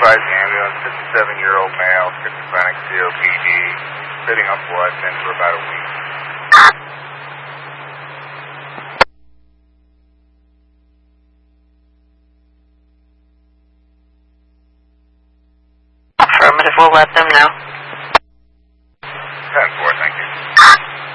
advise the ambulance, 57-year-old male, schizophrenic, COPD, spitting up blood, been for about a week. Affirmative, we'll let them know.